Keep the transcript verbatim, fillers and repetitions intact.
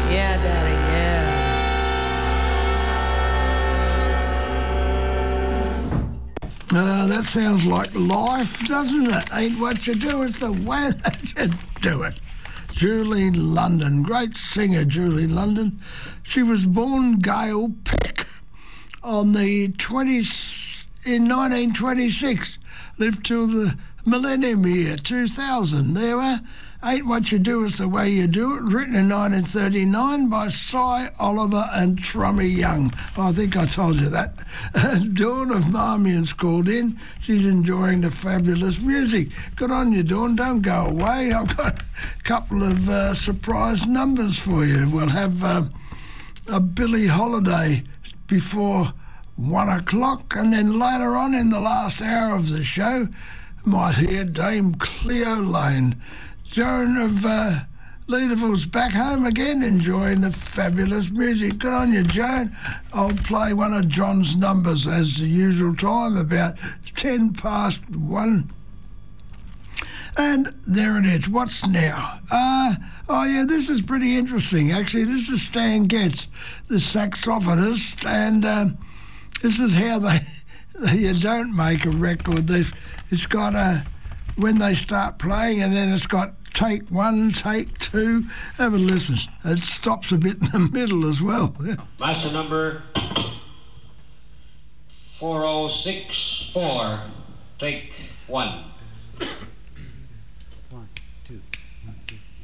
Yeah, Daddy, yeah. Uh, that sounds like life, doesn't it? Ain't what you do, it's the way that you do it. Julie London, great singer Julie London. She was born Gail Peck on the twentieth in nineteen twenty-six. Lived till the millennium year, two thousand. There were Ain't What You Do, It's the Way You Do It, written in nineteen thirty-nine by Cy Oliver and Trummy Young. I think I told you that. Dawn of Marmion's called in. She's enjoying the fabulous music. Good on you, Dawn. Don't go away. I've got a couple of uh, surprise numbers for you. We'll have uh, a Billie Holiday before one o'clock, and then later on in the last hour of the show, might hear Dame Cleo Lane. Joan of uh, Leaderville's back home again, enjoying the fabulous music. Good on you, Joan. I'll play one of John's numbers as the usual time, about ten past one. And there it is. What's now? Uh, oh, yeah, this is pretty interesting, actually. This is Stan Getz, the saxophonist, and um, this is how they, you don't make a record. They've, it's got a, when they start playing, and then it's got take one, take two. Have a listen. It stops a bit in the middle as well. Master number four oh six four, take one.